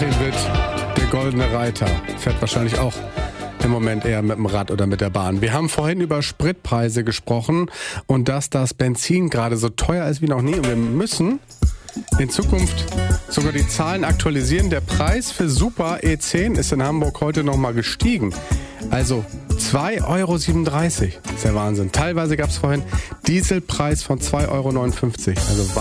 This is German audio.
Achim Witt, der goldene Reiter, fährt wahrscheinlich auch im Moment eher mit dem Rad oder mit der Bahn. Wir haben vorhin über Spritpreise gesprochen und dass das Benzin gerade so teuer ist wie noch nie. Und wir müssen in Zukunft sogar die Zahlen aktualisieren. Der Preis für Super E10 ist in Hamburg heute nochmal gestiegen. Also 2,37 €. Ist ja Wahnsinn. Teilweise gab es vorhin Dieselpreis von 2,59 €. Also